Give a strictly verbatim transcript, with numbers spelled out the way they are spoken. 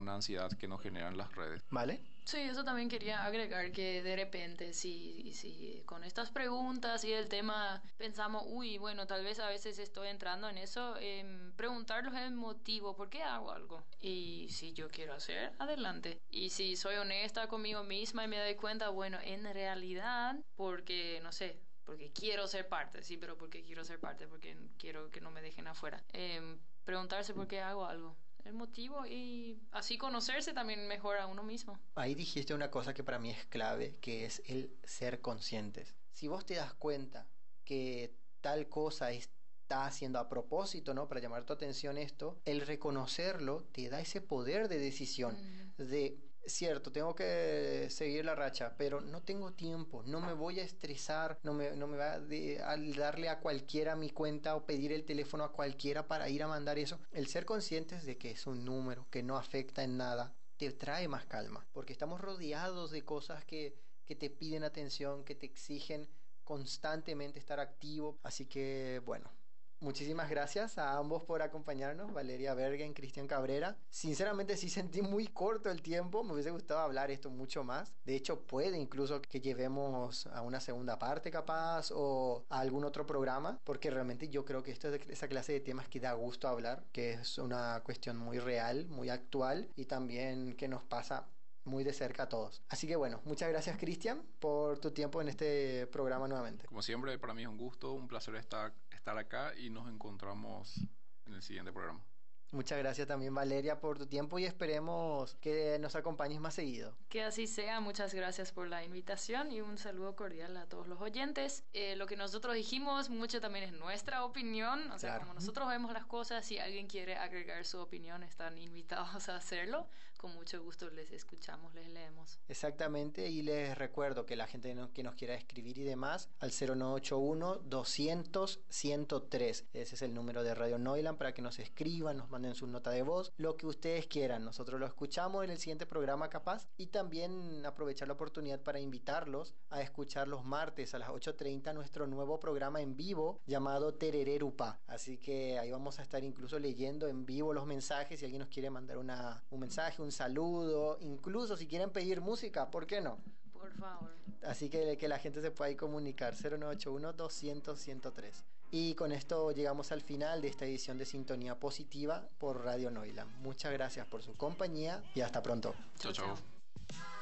una ansiedad que nos generan las redes. ¿Vale? Sí, eso también quería agregar que de repente si, si con estas preguntas y el tema pensamos, uy, bueno, tal vez a veces estoy entrando en eso, eh, preguntarlos el motivo, ¿por qué hago algo? Y si yo quiero hacer, adelante. Y si soy honesta conmigo misma y me doy cuenta, bueno, en realidad, porque, no sé, porque quiero ser parte, sí, pero porque quiero ser parte, porque quiero que no me dejen afuera. Eh, preguntarse por qué hago algo, el motivo, y así conocerse también mejora a uno mismo. Ahí dijiste una cosa que para mí es clave, que es el ser conscientes. Si vos te das cuenta que tal cosa está haciendo a propósito, ¿no? Para llamar tu atención esto, el reconocerlo te da ese poder de decisión, mm. de, cierto, tengo que seguir la racha, pero no tengo tiempo, no me voy a estresar, no me, no me va a, de, a darle a cualquiera mi cuenta o pedir el teléfono a cualquiera para ir a mandar eso. El ser conscientes de que es un número, que no afecta en nada, te trae más calma, porque estamos rodeados de cosas que, que te piden atención, que te exigen constantemente estar activo. Así que, bueno, muchísimas gracias a ambos por acompañarnos, Valeria Bergen, Cristian Cabrera. Sinceramente sí sentí muy corto el tiempo, me hubiese gustado hablar esto mucho más. De hecho, puede incluso que llevemos a una segunda parte capaz o a algún otro programa, porque realmente yo creo que esto es de esa clase de temas que da gusto hablar, que es una cuestión muy real, muy actual y también que nos pasa muy de cerca a todos. Así que bueno, muchas gracias, Cristian, por tu tiempo en este programa nuevamente. Como siempre, para mí es un gusto, un placer estar, estar acá y nos encontramos en el siguiente programa. Muchas gracias también, Valeria, por tu tiempo y esperemos que nos acompañes más seguido. Que así sea. Muchas gracias por la invitación y un saludo cordial a todos los oyentes. Eh, lo que nosotros dijimos mucho también es nuestra opinión, o sea, claro. Como nosotros vemos las cosas, si alguien quiere agregar su opinión, están invitados a hacerlo. Con mucho gusto les escuchamos, les leemos. Exactamente, y les recuerdo que la gente que nos quiera escribir y demás, al cero nueve ocho uno, doscientos, ciento tres. Ese es el número de Radio Neuland para que nos escriban, nos manden en su nota de voz, lo que ustedes quieran. Nosotros lo escuchamos en el siguiente programa capaz, y también aprovechar la oportunidad para invitarlos a escuchar los martes a las ocho treinta nuestro nuevo programa en vivo llamado Terererupa. Así que ahí vamos a estar incluso leyendo en vivo los mensajes, si alguien nos quiere mandar una, un mensaje, un saludo, incluso si quieren pedir música, ¿por qué no? Por favor. Así que que la gente se pueda ahí comunicar. Cero nueve ocho uno, doscientos, ciento tres. Y con esto llegamos al final de esta edición de Sintonía Positiva por Radio Neuland. Muchas gracias por su compañía y hasta pronto. Chao, chao.